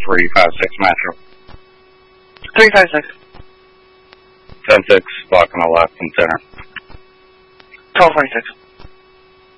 356 Metro. 356. 10-6, block on the left and center. 1246.